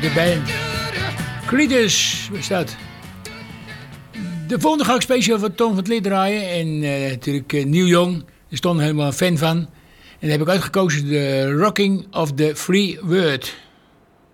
de band. Creedence was dat. De volgende ga ik speciaal voor Tom van het Lied draaien. En natuurlijk Neil Young. Daar stond helemaal een fan van. En daar heb ik uitgekozen de Rocking of the Free World.